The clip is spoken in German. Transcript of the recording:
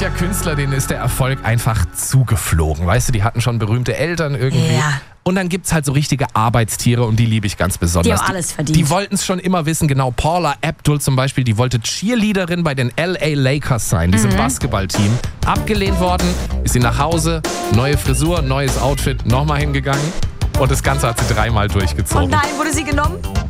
ja Künstler, denen ist der Erfolg einfach zugeflogen. Weißt du, die hatten schon berühmte Eltern irgendwie. Ja. Und dann gibt's halt so richtige Arbeitstiere und die liebe ich ganz besonders. Die haben alles verdient. Die wollten es schon immer wissen, genau. Paula Abdul zum Beispiel, die wollte Cheerleaderin bei den LA Lakers sein, diesem Basketballteam. Abgelehnt worden, ist sie nach Hause, neue Frisur, neues Outfit, nochmal hingegangen. Und das Ganze hat sie 3-mal durchgezogen. Und nein, wurde sie genommen?